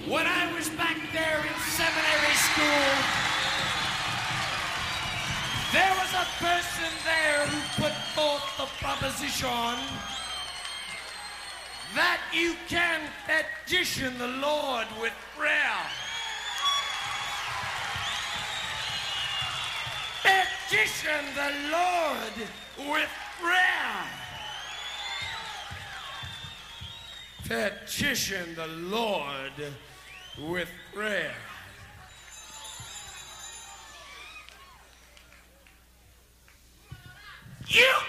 When I was back there in seminary school, there was a person there who put forth the proposition that you can petition the Lord with prayer. Petition the Lord with prayer. Petition the Lord with prayer. You